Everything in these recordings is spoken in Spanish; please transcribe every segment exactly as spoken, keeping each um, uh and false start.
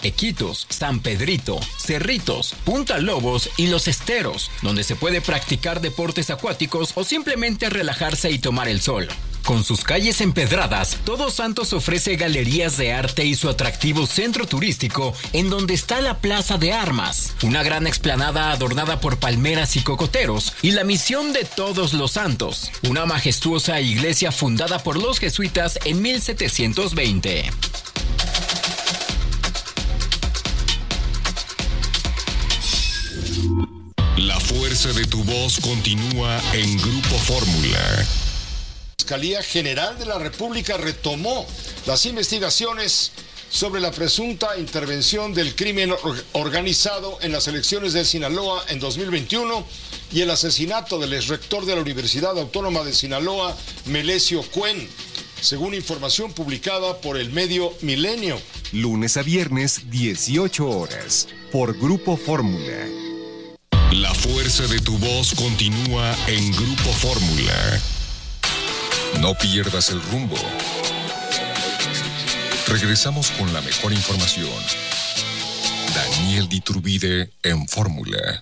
Iquitos, San Pedrito, Cerritos, Punta Lobos y Los Esteros, donde se puede practicar deportes acuáticos o simplemente relajarse y tomar el sol. Con sus calles empedradas, Todos Santos ofrece galerías de arte y su atractivo centro turístico, en donde está la Plaza de Armas, una gran explanada adornada por palmeras y cocoteros, y la Misión de Todos los Santos, una majestuosa iglesia fundada por los jesuitas en mil setecientos veinte. La fuerza de tu voz continúa en Grupo Fórmula. La Fiscalía General de la República retomó las investigaciones sobre la presunta intervención del crimen organizado en las elecciones de Sinaloa en dos mil veintiuno y el asesinato del exrector de la Universidad Autónoma de Sinaloa, Melesio Cuen, según información publicada por el medio Milenio. Lunes a viernes, dieciocho horas, por Grupo Fórmula. La fuerza de tu voz continúa en Grupo Fórmula. No pierdas el rumbo. Regresamos con la mejor información. Daniel Diturbide en Fórmula.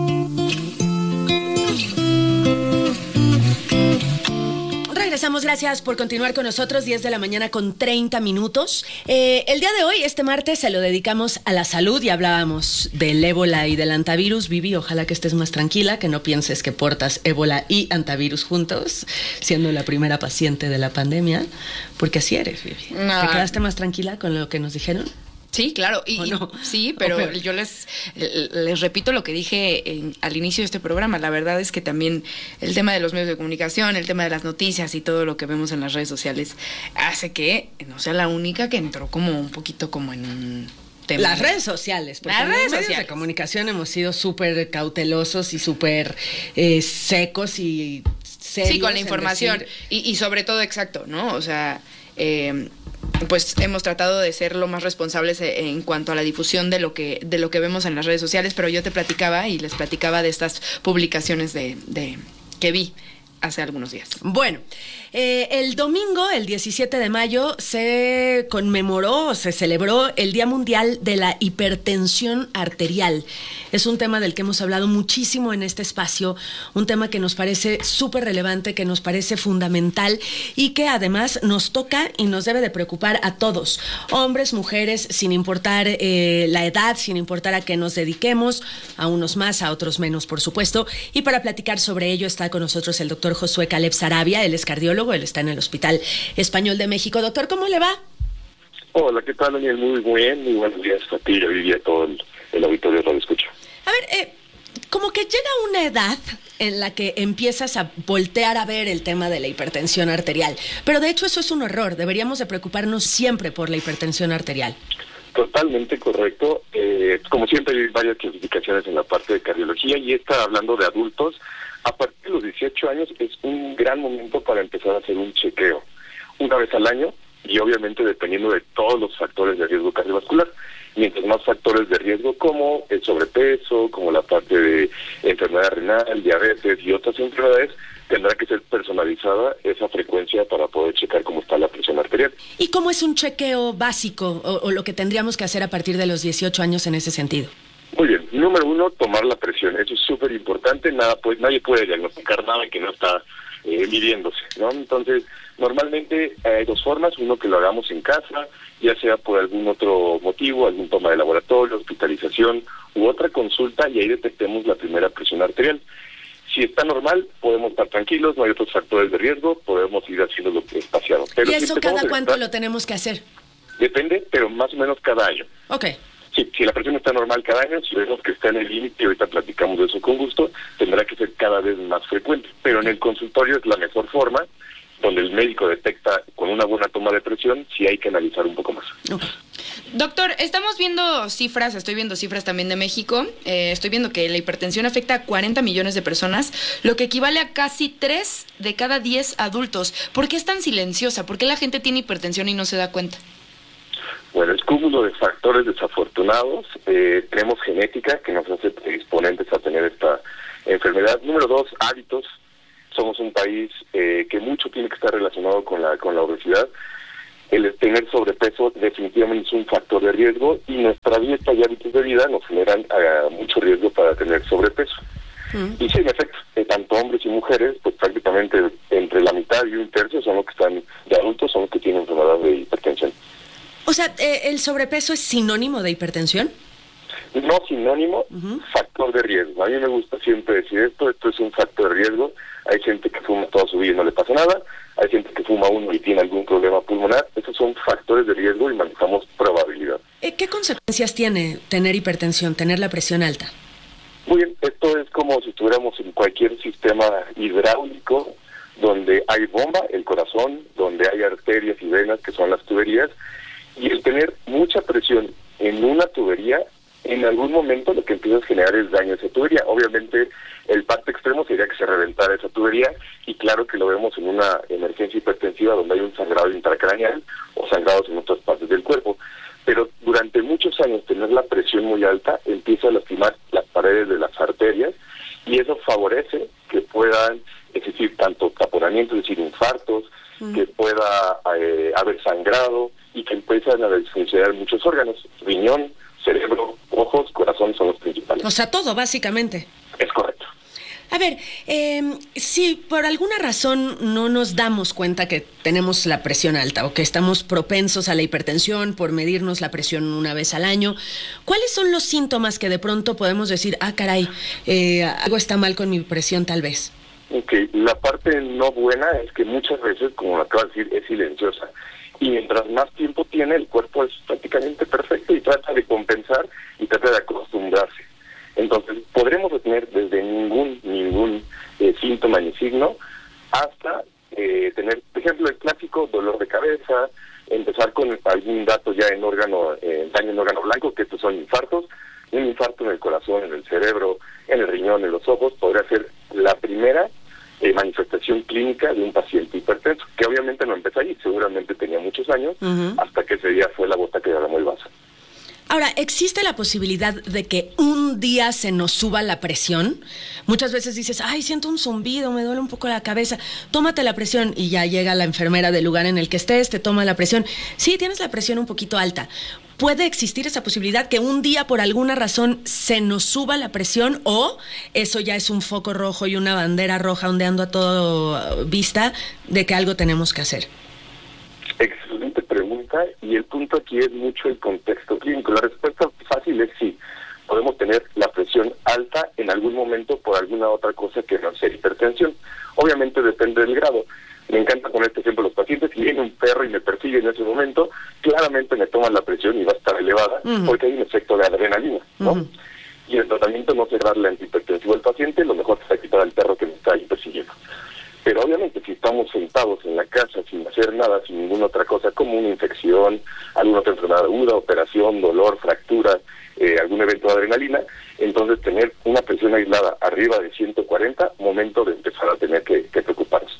Regresamos, gracias por continuar con nosotros, diez de la mañana con treinta minutos. Eh, el día de hoy, este martes, se lo dedicamos a la salud y hablábamos del ébola y del antivirus. Vivi, ojalá que estés más tranquila, que no pienses que portas ébola y antivirus juntos, siendo la primera paciente de la pandemia, porque así eres, Vivi. No. ¿Te quedaste más tranquila con lo que nos dijeron? Sí, claro, y, no? y sí, pero okay. yo les les repito lo que dije en, al inicio de este programa. La verdad es que también el tema de los medios de comunicación, el tema de las noticias y todo lo que vemos en las redes sociales hace que no sea la única que entró como un poquito como en un tema. Las redes sociales, porque las en redes los medios sociales. de comunicación hemos sido súper cautelosos y súper eh, secos y serios. Sí, con la información decir... y, y sobre todo exacto, ¿no? O sea, eh, pues hemos tratado de ser lo más responsables en cuanto a la difusión de lo que de lo que vemos en las redes sociales, pero yo te platicaba y les platicaba de estas publicaciones de, de que vi hace algunos días. Bueno, eh, el domingo, el diecisiete de mayo, se conmemoró, se celebró el Día Mundial de la Hipertensión Arterial. Es un tema del que hemos hablado muchísimo en este espacio, un tema que nos parece súper relevante, que nos parece fundamental y que además nos toca y nos debe de preocupar a todos, hombres, mujeres, sin importar eh, la edad, sin importar a qué nos dediquemos, a unos más, a otros menos, por supuesto. Y para platicar sobre ello está con nosotros el doctor Josué Caleb Sarabia, él es cardiólogo, él está en el Hospital Español de México. Doctor, ¿cómo le va? Hola, ¿qué tal, Daniel? Muy bien, muy buenos días a ti, yo vivía todo el, el auditorio de escucha. A ver, eh, como que llega una edad en la que empiezas a voltear a ver el tema de la hipertensión arterial, pero de hecho eso es un error, deberíamos de preocuparnos siempre por la hipertensión arterial. Totalmente correcto. Eh, como siempre hay varias clasificaciones en la parte de cardiología y esta, hablando de adultos, a partir de los dieciocho años es un gran momento para empezar a hacer un chequeo una vez al año y obviamente dependiendo de todos los factores de riesgo cardiovascular. Mientras más factores de riesgo como el sobrepeso, como la parte de enfermedad renal, diabetes y otras enfermedades, tendrá que ser personalizada esa frecuencia para poder checar cómo está la presión arterial. ¿Y cómo es un chequeo básico o, o lo que tendríamos que hacer a partir de los dieciocho años en ese sentido? Muy bien, número uno, tomar la presión, eso es súper importante, nada, pues nadie puede diagnosticar nada que no está eh, midiéndose, ¿no? Entonces, normalmente hay dos formas, uno que lo hagamos en casa, ya sea por algún otro motivo, algún toma de laboratorio, hospitalización u otra consulta y ahí detectemos la primera presión arterial. Si está normal, podemos estar tranquilos, no hay otros factores de riesgo, podemos ir haciendo lo que es espaciado. Pero ¿y eso si cada cuánto estar, lo tenemos que hacer? Depende, pero más o menos cada año. Ok. Si, si la presión está normal cada año, si vemos que está en el límite, ahorita platicamos de eso con gusto, tendrá que ser cada vez más frecuente. Pero en el consultorio es la mejor forma, donde el médico detecta con una buena toma de presión si hay que analizar un poco más. Okay. Doctor, estamos viendo cifras, estoy viendo cifras también de México, eh, estoy viendo que la hipertensión afecta a cuarenta millones de personas, lo que equivale a casi tres de cada diez adultos. ¿Por qué es tan silenciosa? ¿Por qué la gente tiene hipertensión y no se da cuenta? Bueno, es cúmulo de factores desafortunados. Eh, tenemos genética que nos hace predisponentes a tener esta enfermedad. Número dos, hábitos. Somos un país eh, que mucho tiene que estar relacionado con la con la obesidad. el tener sobrepeso definitivamente es un factor de riesgo y nuestra dieta y hábitos de vida nos generan uh, mucho riesgo para tener sobrepeso. Mm. Y sí, en efecto, eh, tanto hombres y mujeres, pues prácticamente entre la mitad y un tercio son los que están de adultos, son los que tienen enfermedad de hipertensión. O sea, eh, ¿el sobrepeso es sinónimo de hipertensión? No sinónimo, uh-huh. factor de riesgo. A mí me gusta siempre decir esto, esto es un factor de riesgo. Hay gente que fuma toda su vida y no le pasa nada, hay gente que fuma uno y tiene algún problema pulmonar. Esos son factores de riesgo y manejamos probabilidad. Eh, ¿Qué consecuencias tiene tener hipertensión, tener la presión alta? Muy bien, esto es como si estuviéramos en cualquier sistema hidráulico donde hay bomba, el corazón, donde hay arterias y venas, que son las tuberías, y el tener mucha presión en una tubería, en algún momento lo que empieza a generar es daño a esa tubería. Obviamente el parte extremo sería que se reventara esa tubería, y claro que lo vemos en una emergencia hipertensiva donde hay un sangrado intracraneal o sangrados en otras partes del cuerpo. Pero durante muchos años tener la presión muy alta empieza a lastimar las paredes de las arterias, y eso favorece que puedan existir tanto taponamientos, es decir, infartos, mm. que pueda eh, haber sangrado y que empiezan a disfuncionar muchos órganos, riñón, cerebro, ojos, corazón son los principales. O sea, todo, básicamente. Es correcto. A ver, eh, si por alguna razón no nos damos cuenta que tenemos la presión alta o que estamos propensos a la hipertensión por medirnos la presión una vez al año, ¿cuáles son los síntomas que de pronto podemos decir, ah, caray, eh, algo está mal con mi presión tal vez? Ok, la parte no buena es que muchas veces, como lo acabo de decir, es silenciosa. Y mientras más tiempo tiene, el cuerpo es prácticamente perfecto y trata de compensar y trata de acostumbrarse. Entonces, podremos tener desde ningún ningún eh, síntoma ni signo hasta eh, tener, por ejemplo, el clásico dolor de cabeza, empezar con algún dato ya en órgano, eh, daño en órgano blanco, que estos son infartos, un infarto en el corazón, en el cerebro, en el riñón, en los ojos, podría ser la primera eh, manifestación clínica de un paciente hipertenso, que obviamente no empezó ahí, seguramente tenía muchos años, uh-huh. hasta que ese día fue la gota que derramó el vaso. Ahora, ¿existe la posibilidad de que un día se nos suba la presión? Muchas veces dices, ay, siento un zumbido, me duele un poco la cabeza, tómate la presión, y ya llega la enfermera del lugar en el que estés, te toma la presión. Sí, tienes la presión un poquito alta. ¿Puede existir esa posibilidad que un día por alguna razón se nos suba la presión, o eso ya es un foco rojo y una bandera roja ondeando a toda vista de que algo tenemos que hacer? Excelente pregunta, y el punto aquí es mucho el contexto clínico. La respuesta fácil es sí, podemos tener la presión alta en algún momento por alguna otra cosa que no sea hipertensión. Obviamente depende del grado. Me encanta poner este ejemplo a los pacientes. Si viene un perro y me persigue en ese momento, claramente me toman la presión y va a estar elevada, uh-huh. porque hay un efecto de adrenalina, ¿no? Uh-huh. Y el tratamiento no será darle antihipertensivo al paciente, lo mejor será quitar al perro que me está ahí persiguiendo. Pero obviamente si estamos sentados en la casa sin hacer nada, sin ninguna otra cosa, como una infección, alguna otra enfermedad aguda, operación, dolor, fractura, eh, algún evento de adrenalina, entonces tener una presión aislada arriba de ciento cuarenta, momento de empezar a tener que, que preocuparnos.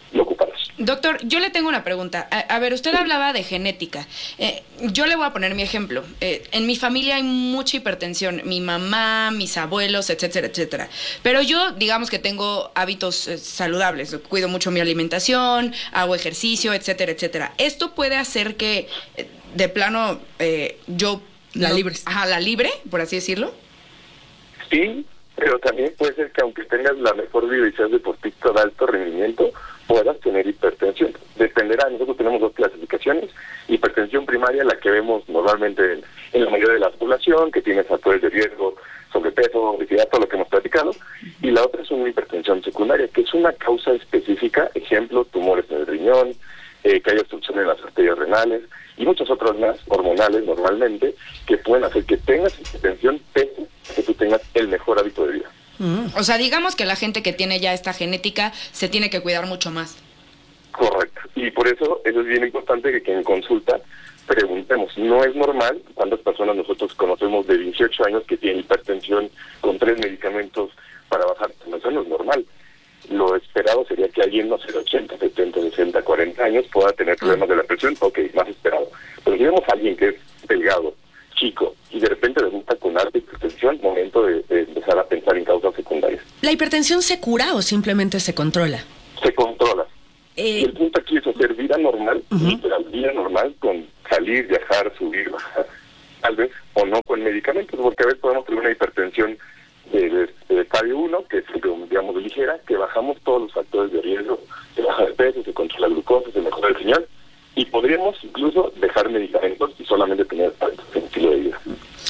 Doctor, yo le tengo una pregunta. A, a ver, usted hablaba de genética. Eh, yo le voy a poner mi ejemplo. Eh, en mi familia hay mucha hipertensión. Mi mamá, mis abuelos, etcétera, etcétera. Pero yo, digamos que tengo hábitos eh, saludables. Cuido mucho mi alimentación, hago ejercicio, etcétera, etcétera. ¿Esto puede hacer que, eh, de plano, eh, yo... La no, libre. Ajá, la libre, por así decirlo? Sí, pero también puede ser que aunque tengas la mejor vida y seas deportista de alto rendimiento, puedas tener hipertensión. Dependerá, nosotros tenemos dos clasificaciones: hipertensión primaria, la que vemos normalmente en, en la mayoría de la población, que tiene factores de riesgo, sobrepeso, obesidad, todo lo que hemos platicado, y la otra es una hipertensión secundaria, que es una causa específica, ejemplo, tumores en el riñón, eh, que hay obstrucción en las arterias renales, y muchas otras más, hormonales normalmente, que pueden hacer que tengas hipertensión, pese a que tú tengas el mejor hábito de vida. Mm. O sea, digamos que la gente que tiene ya esta genética se tiene que cuidar mucho más. Correcto. Y por eso, eso es bien importante que, que en consulta preguntemos. No es normal cuántas personas nosotros conocemos de dieciocho años que tienen hipertensión con tres medicamentos para bajar. No, eso no es normal. Lo esperado sería que alguien, no sé, de ochenta, setenta, sesenta, cuarenta años pueda tener problemas de la presión. Ok, más esperado. Pero si vemos a alguien que es delgado, chico, y de repente debuta con alta hipertensión, momento de, de empezar a pensar en causas secundarias. ¿La hipertensión se cura o simplemente se controla? Se controla. Eh... Y el punto aquí es hacer vida normal, uh-huh. literal, vida vida normal con salir, viajar, subir, bajar, tal vez, o no con medicamentos, porque a veces podemos tener una hipertensión de, de, de estadio uno, que es, digamos, ligera, que bajamos todos los factores de riesgo, se baja de peso, se controla la glucosa, se mejora el riñón, y podríamos incluso dejar medicamentos y solamente tener un estilo de vida.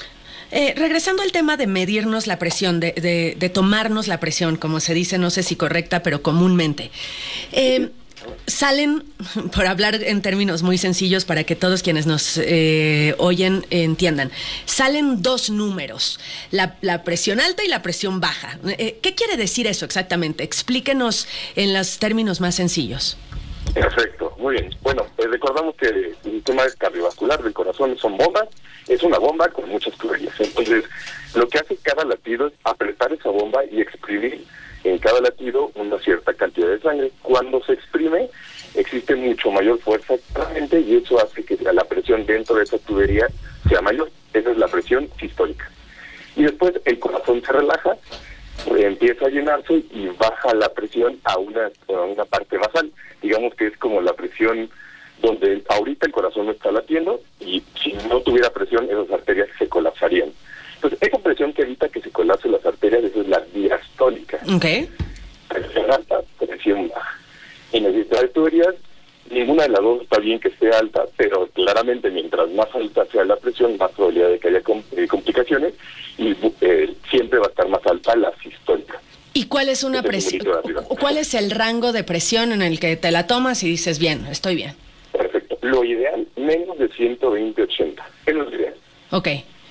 Eh, regresando al tema de medirnos la presión, de, de, de tomarnos la presión, como se dice, no sé si correcta, pero comúnmente. Eh, salen, por hablar en términos muy sencillos para que todos quienes nos eh, oyen entiendan, salen dos números, la, la presión alta y la presión baja. Eh, ¿Qué quiere decir eso exactamente? Explíquenos en los términos más sencillos. Perfecto, muy bien. Bueno, eh, recordamos que el sistema cardiovascular del corazón son bombas, es una bomba con muchas tuberías. Entonces, lo que hace cada latido es apretar esa bomba y exprimir en cada latido una cierta cantidad de sangre. Cuando se exprime, existe mucho mayor fuerza claramente, y eso hace que la presión dentro de esa tubería sea mayor. Esa es la presión sistólica. Y después el corazón se relaja, empieza a llenarse y baja la presión a una, a una parte basal. Digamos que es como la presión donde ahorita el corazón no está latiendo, y si no tuviera presión, esas arterias se colapsarían. Entonces, esa presión que evita que se colapsen las arterias, esa es la diastólica. Okay. Presión alta, presión baja. En el sistema de tuberías, ninguna de las dos está bien que esté alta, pero claramente mientras más alta sea la presión, más probabilidad de que haya complicaciones, y eh, siempre va a estar más alta la sistólica. ¿Y cuál es una presión? ¿Cuál es el rango de presión en el que te la tomas y dices, bien, estoy bien? Perfecto. Lo ideal, menos de ciento veinte ochenta. Es lo ideal. Ok.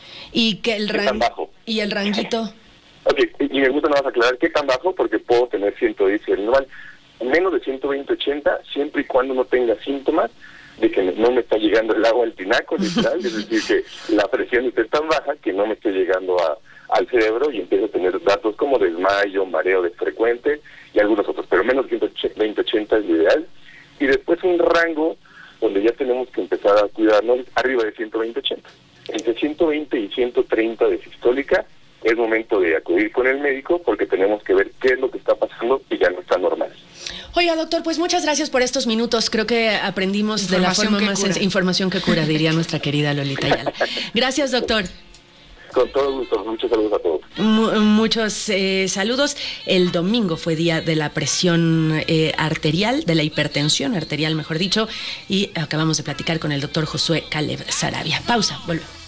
¿Y que el ¿Qué tan bajo? ¿Y el ranguito? Ok, y me gusta nada más aclarar qué tan bajo, porque puedo tener ciento diez y el normal. Menos de ciento veinte ochenta, siempre y cuando no tenga síntomas de que no me está llegando el agua al tinaco, literal, es decir, que la presión esté tan baja que no me esté llegando a, al cerebro y empiezo a tener datos como desmayo, mareo frecuente y algunos otros, pero menos de ciento veinte ochenta es lo ideal. Y después un rango donde ya tenemos que empezar a cuidarnos arriba de ciento veinte ochenta. Entre ciento veinte y ciento treinta de sistólica es momento de acudir con el médico, porque tenemos que ver qué es lo que está pasando y ya no está normal. Oiga, doctor, pues muchas gracias por estos minutos. Creo que aprendimos de la forma más sencilla. Información que cura, diría nuestra querida Lolita Ayala. Gracias, doctor. Con todo gusto, muchos saludos a todos. M- muchos eh, saludos. El domingo fue día de la presión eh, arterial, de la hipertensión arterial, mejor dicho, y acabamos de platicar con el doctor Josué Caleb Saravia. Pausa, volvemos.